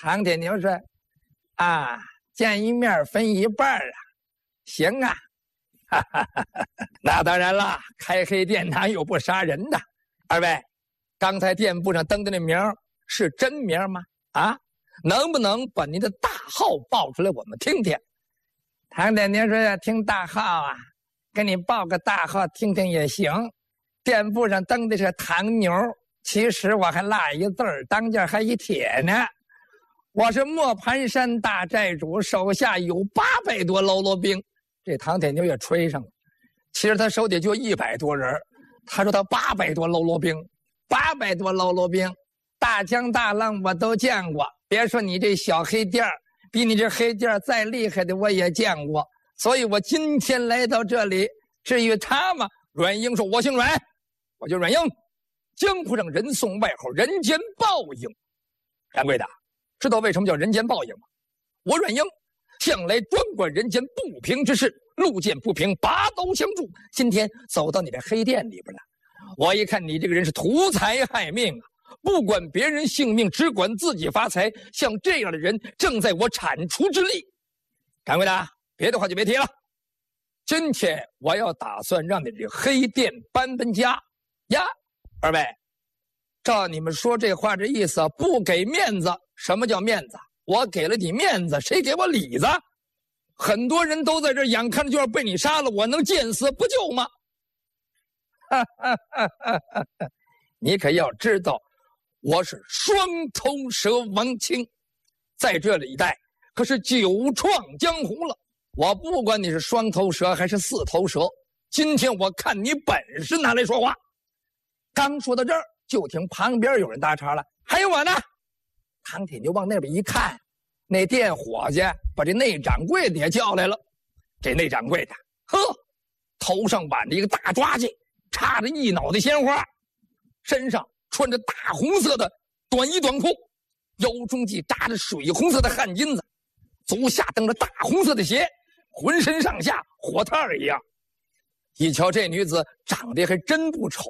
唐铁牛说：“啊，见一面分一半啊，行啊。”哈哈哈哈，那当然了，开黑店哪有不杀人的？二位，刚才店铺上登的那名是真名吗？啊，能不能把您的大号报出来，我们听听？唐铁牛说：“要听大号啊，给你报个大号听听也行。店铺上登的是唐牛，其实我还落一个字儿，当间还一帖呢。我是磨盘山大寨主，手下有800多喽啰兵。”这唐铁牛也吹上了，其实他手底就100多人，他说他800多喽啰兵，800多喽啰兵，大江大浪我都见过。别说你这小黑店，比你这黑店再厉害的我也见过。所以我今天来到这里，至于他嘛，阮英说：“我姓阮，我叫阮英，江湖上人送外号人间报应。”掌柜的，知道为什么叫人间报应吗？我阮英向来专管人间不平之事，路见不平拔刀相助。今天走到你这黑店里边了，我一看你这个人是图财害命啊，不管别人性命，只管自己发财。像这样的人正在我铲除之力。掌柜的，别的话就别提了。今天我要打算让你这黑店搬家呀。二位，照你们说这话这意思，不给面子。什么叫面子？我给了你面子，谁给我里子？很多人都在这眼看着就要被你杀了，我能见死不救吗？你可要知道，我是双头蛇王清，在这里一带可是久创江湖了。我不管你是双头蛇还是4头蛇，今天我看你本事拿来说话。刚说到这儿，就听旁边有人搭茬了：“还有我呢！”唐铁牛往那边一看，那店伙计把这内掌柜的也叫来了。这内掌柜的，呵，头上挽着一个大抓髻，插着一脑袋鲜花，身上穿着大红色的短衣短裤，腰中系扎着水红色的汗巾子，足下蹬着大红色的鞋，浑身上下火炭一样。一瞧这女子长得还真不丑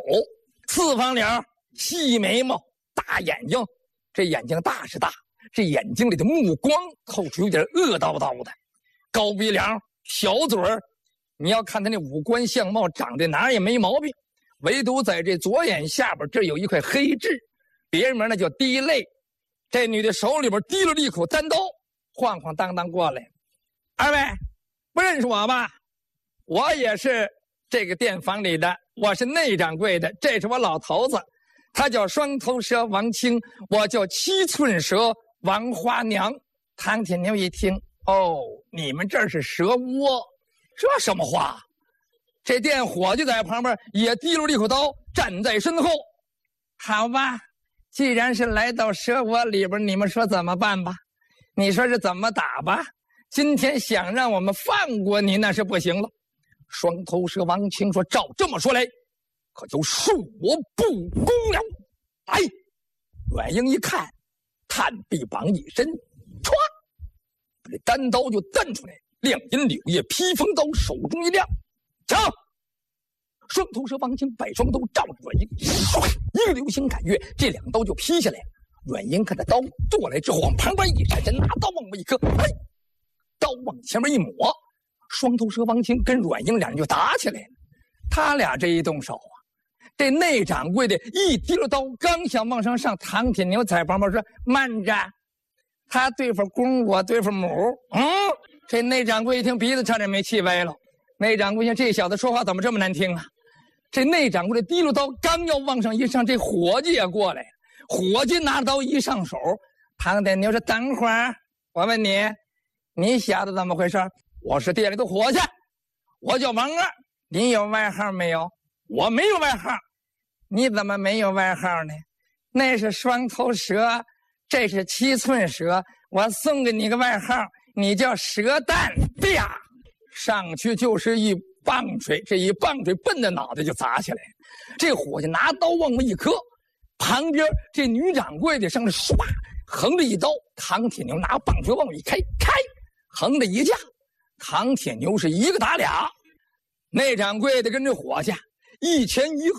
，4方脸，细眉毛，大眼睛。这眼睛大是大，这眼睛里的目光透出有点恶叨叨的，高鼻梁，小嘴儿。你要看他那五官相貌，长得哪儿也没毛病，唯独在这左眼下边这有一块黑痣，别名呢叫滴泪。这女的手里边提了一口单刀，晃晃荡荡过来。二位不认识我吧？我也是这个店房里的，我是内掌柜的，这是我老头子。他叫双头蛇王清，我叫7寸蛇王花娘。唐铁牛一听，哦，你们这是蛇窝，这什么话？这店伙计在旁边也提溜了一口刀，站在身后。好吧，既然是来到蛇窝里边，你们说怎么办吧？你说是怎么打吧？今天想让我们放过你，那是不行了。双头蛇王清说：“照这么说来，可就恕我不恭了。”哎，阮英一看，探臂膀一伸，歘，这单刀就蹬出来，亮银柳叶披风刀手中一亮，瞧，双头蛇王清摆双刀照着阮英，一个流星赶月，这2刀就劈下来了。阮英看这刀剁来之后，往旁边一闪身，拿刀往我一磕，哎，刀往前面一抹，双头蛇王清跟阮英2人就打起来了。他俩这一动手啊，这内掌柜的一提了刀，刚想往上上，唐铁牛在旁边说：“慢着，他对付公，我对付母。”这内掌柜一听，鼻子差点没气歪了。内掌柜一听，这小子说话怎么这么难听啊？这内掌柜的提了刀，刚要往上一上，这伙计也过来了。伙计拿刀一上手，唐铁牛说：“等会儿，我问你，你小子怎么回事？”“我是店里的伙计，我叫王二，你有外号没有？”“我没有外号。”“你怎么没有外号呢？”“那是双头蛇，这是7寸蛇，我送给你个外号，你叫蛇蛋。”啪，上去就是一棒槌，这一棒槌奔着脑袋就砸起来。这伙计拿刀往我一磕，旁边这女掌柜的上来唰横着一刀，唐铁牛拿棒槌往我一开，横着一架，唐铁牛是一个打俩。内掌柜的跟这伙计一前一后